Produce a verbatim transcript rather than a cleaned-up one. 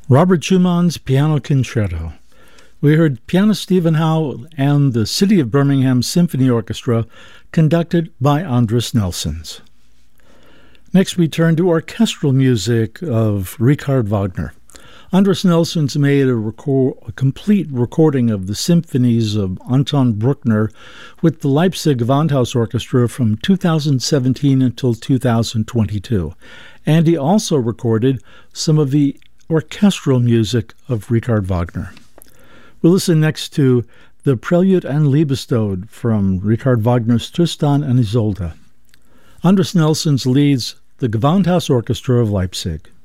Robert Schumann's Piano Concerto. We heard pianist Stephen Howe and the City of Birmingham Symphony Orchestra, conducted by Andris Nelsons. Next, we turn to orchestral music of Richard Wagner. Andris Nelsons made a, record, a complete recording of the symphonies of Anton Bruckner with the Leipzig Gewandhaus Orchestra from two thousand seventeen until two thousand twenty-two. And he also recorded some of the orchestral music of Richard Wagner. We'll listen next to the Prelude and Liebestod from Richard Wagner's Tristan and Isolde. Andris Nelsons leads the Gewandhaus Orchestra of Leipzig.